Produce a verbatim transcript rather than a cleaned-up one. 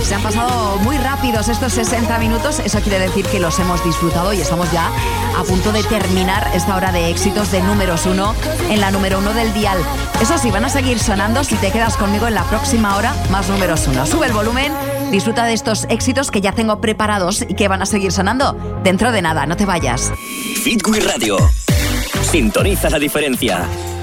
Se han pasado muy rápidos estos sesenta minutos. Eso quiere decir que los hemos disfrutado y estamos ya a punto de terminar esta hora de éxitos de números uno en la número uno del dial. Eso sí, van a seguir sonando si te quedas conmigo en la próxima hora, más números uno. Sube el volumen, disfruta de estos éxitos que ya tengo preparados y que van a seguir sonando dentro de nada. No te vayas. Hit Wii Radio. Sintoniza la diferencia.